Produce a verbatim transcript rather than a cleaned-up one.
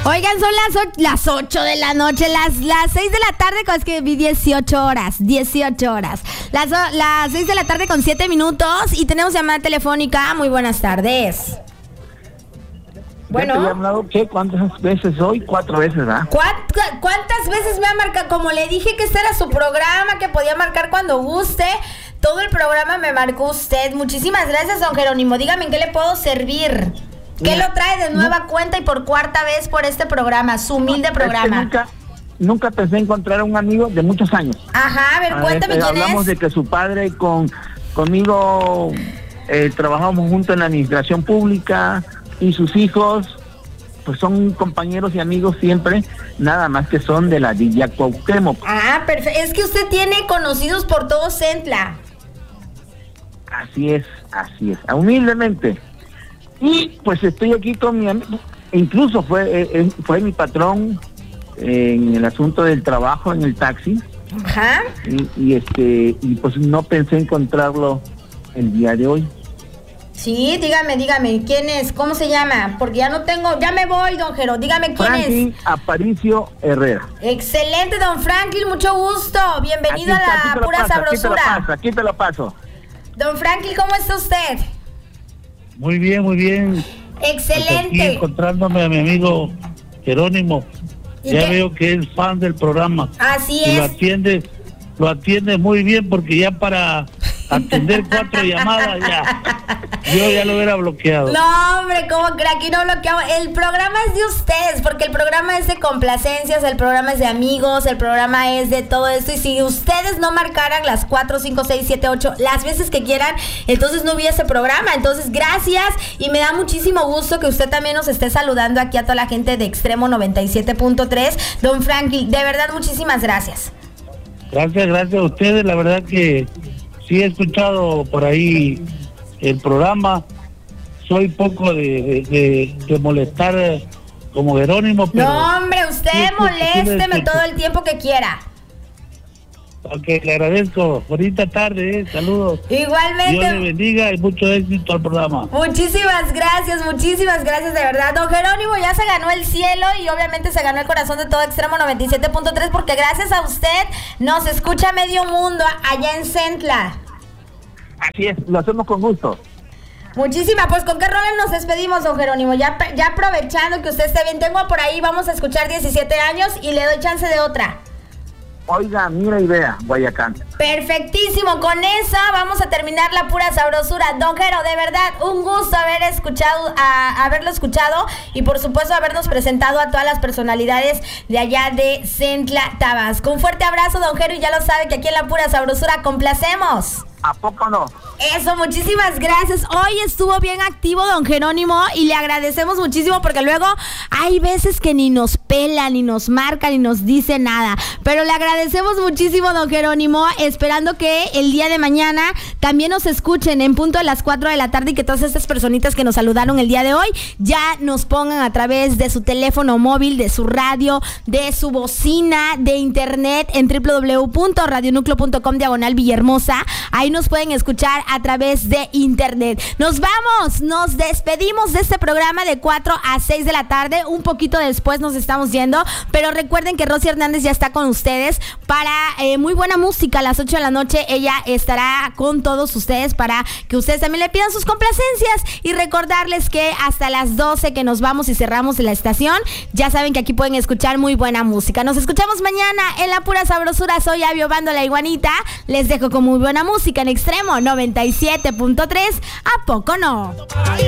Oigan, son las ocho, las ocho de la noche, las, las seis de la tarde, con, es que vi dieciocho horas, dieciocho horas. Las, las seis de la tarde con siete minutos y tenemos llamada telefónica. Muy buenas tardes. Bueno. ¿Te he hablado qué? ¿Cuántas veces hoy? Cuatro veces, ¿verdad? ¿Cuántas veces me ha marcado? Como le dije que este era su programa, que podía marcar cuando guste. Todo el programa me marcó usted. Muchísimas gracias, don Jerónimo. Dígame en qué le puedo servir. ¿Qué Mira, lo trae de nueva no, cuenta y por cuarta vez por este programa, su humilde programa? Es que nunca, nunca pensé encontrar a un amigo de muchos años. Ajá, a ver, a cuéntame ver, eh, quién hablamos es. de que su padre con conmigo eh, trabajamos juntos en la administración pública y sus hijos pues son compañeros y amigos siempre, nada más que son de la Villa Cuauhtémoc. Ah, perfecto. Es que usted tiene conocidos por todo Centla. Así es, así es, humildemente. Y pues estoy aquí con mi amigo, incluso fue eh, fue mi patrón eh, en el asunto del trabajo en el taxi. Ajá. Y, y este y pues no pensé encontrarlo el día de hoy. Sí, dígame, dígame, ¿quién es? ¿Cómo se llama? Porque ya no tengo, ya me voy, don Jero, dígame quién Franklin es. Aparicio Herrera. Excelente, don Franklin, mucho gusto. Bienvenido está, a la pura paso, sabrosura. Aquí te lo paso, aquí te lo paso. Don Franklin, ¿cómo está usted? Muy bien, muy bien. Excelente. Aquí encontrándome a mi amigo Jerónimo. Ya qué? Veo que es fan del programa. Así y es. Lo atiende, lo atiende muy bien porque ya para atender cuatro llamadas ya yo ya lo hubiera bloqueado. No, hombre, ¿cómo que aquí no bloqueamos? El programa es de ustedes, porque el programa es de complacencias, el programa es de amigos, el programa es de todo esto. Y si ustedes no marcaran las cuatro, cinco, seis, siete, ocho, las veces que quieran, entonces no hubiese programa. Entonces, gracias. Y me da muchísimo gusto que usted también nos esté saludando aquí a toda la gente de Extremo noventa y siete punto tres. Don Franklin, de verdad, muchísimas gracias. Gracias, gracias a ustedes. La verdad que sí he escuchado por ahí el programa. Soy poco de, de, de, de molestar como Jerónimo, pero... No, hombre, usted sí, molésteme sí, todo el tiempo que quiera. Ok, le agradezco. Bonita tarde, eh. Saludos. Igualmente. Dios le bendiga y mucho éxito al programa. Muchísimas gracias, muchísimas gracias de verdad. Don Jerónimo ya se ganó el cielo y obviamente se ganó el corazón de todo Extremo noventa y siete punto tres porque gracias a usted nos escucha medio mundo allá en Centla. Así es, lo hacemos con gusto. Muchísimas, pues ¿con qué roles nos despedimos, don Jerónimo? Ya, ya aprovechando que usted esté bien, tengo por ahí, vamos a escuchar diecisiete años y le doy chance de otra. Oiga, mira y vea, Guayacán. Perfectísimo, con esa vamos a terminar la pura sabrosura. Don Jero, de verdad, un gusto haber escuchado, a, haberlo escuchado y por supuesto habernos presentado a todas las personalidades de allá de Centla, Tabasco. Un fuerte abrazo, don Jero, y ya lo sabe que aquí en la pura sabrosura complacemos. ¿A poco no? Eso, muchísimas gracias. Hoy estuvo bien activo don Jerónimo y le agradecemos muchísimo porque luego hay veces que ni nos pelan, ni nos marcan, ni nos dice nada. Pero le agradecemos muchísimo don Jerónimo, esperando que el día de mañana también nos escuchen en punto de las cuatro de la tarde y que todas estas personitas que nos saludaron el día de hoy ya nos pongan a través de su teléfono móvil, de su radio, de su bocina, de internet en doble u doble u doble u punto radio núcleo punto com diagonal Villahermosa. Ahí nos pueden escuchar a través de internet. Nos vamos, nos despedimos de este programa de cuatro a seis de la tarde. Un poquito después nos estamos yendo, pero recuerden que Rosy Hernández ya está con ustedes para eh, muy buena música. A las ocho de la noche ella estará con todos ustedes para que ustedes también le pidan sus complacencias y recordarles que hasta las doce que nos vamos y cerramos la estación, ya saben que aquí pueden escuchar muy buena música. Nos escuchamos mañana en La Pura Sabrosura. Soy Abby Obando la Iguanita. Les dejo con muy buena música en Extremo noventa y siete punto tres. ¿A poco no?